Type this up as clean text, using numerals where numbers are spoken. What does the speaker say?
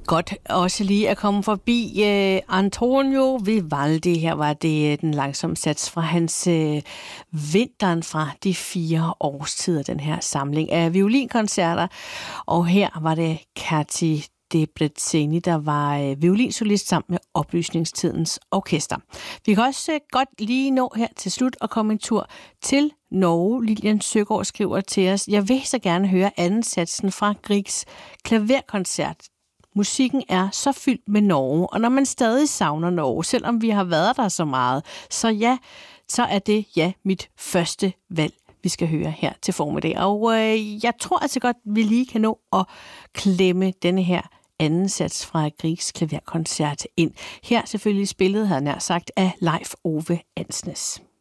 Godt også lige at komme forbi Antonio Vivaldi. Her var det den langsomme sats fra hans Vinteren fra de 4 årstider, den her samling af violinkoncerter. Og her var det Kati Debreceni, der var violinsolist sammen med Oplysningstidens Orkester. Vi kan også godt lige nå her til slut at komme en tur til Norge. Lilian Søgaard skriver til os: Jeg vil så gerne høre anden satsen fra Griegs klaverkoncert. Musikken er så fyldt med Norge, og når man stadig savner Norge, selvom vi har været der så meget, så er det mit første valg, vi skal høre her til formiddag. Og jeg tror altså godt, vi lige kan nå at klemme denne her anden sats fra Griegs klaverkoncert ind. Her selvfølgelig spillet, havde nær sagt, af Leif Ove Ansnes.